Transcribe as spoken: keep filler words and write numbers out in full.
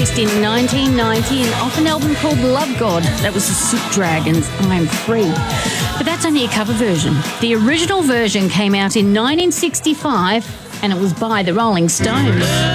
released in nineteen ninety and off an album called Love God. That was the Soup Dragons' I'm Free. But that's only a cover version. The original version came out in nineteen sixty-five and it was by the Rolling Stones.